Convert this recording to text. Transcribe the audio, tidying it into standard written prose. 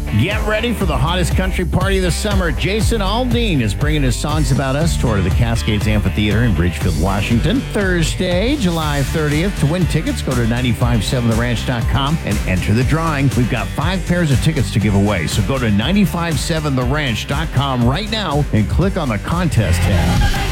Get ready for the hottest country party of the summer. Jason Aldean is bringing his Songs About Us tour to the Cascades Amphitheater in Bridgefield, Washington, Thursday, July 30th. To win tickets, go to 957theranch.com and enter the drawing. We've got 5 pairs of tickets to give away, so go to 957theranch.com right now and click on the contest tab.